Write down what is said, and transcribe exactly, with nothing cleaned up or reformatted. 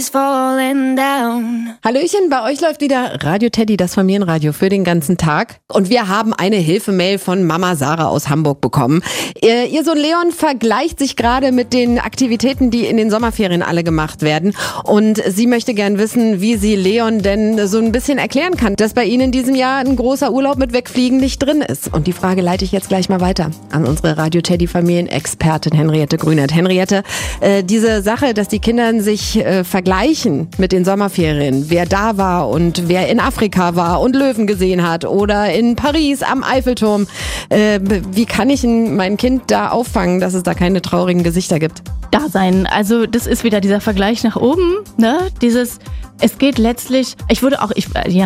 falling down. Hallöchen, bei euch läuft wieder Radio Teddy, das Familienradio für den ganzen Tag. Und wir haben eine Hilfemail von Mama Sarah aus Hamburg bekommen. Ihr, ihr Sohn Leon vergleicht sich gerade mit den Aktivitäten, die in den Sommerferien alle gemacht werden. Und sie möchte gern wissen, wie sie Leon denn so ein bisschen erklären kann, dass bei ihnen in diesem Jahr ein großer Urlaub mit Wegfliegen nicht drin ist. Und die Frage leite ich jetzt gleich mal weiter an unsere Radio Teddy Familienexpertin Henriette Grünert. Henriette, äh, diese Sache, dass die Kinder sich äh, vergleichen mit den Sommerferien, wer da war und wer in Afrika war und Löwen gesehen hat oder in Paris am Eiffelturm. Äh, wie kann ich mein Kind da auffangen, dass es da keine traurigen Gesichter gibt? Da sein. Also das ist wieder dieser Vergleich nach oben, ne? Dieses, es geht letztlich, ich würde auch, ich, ja,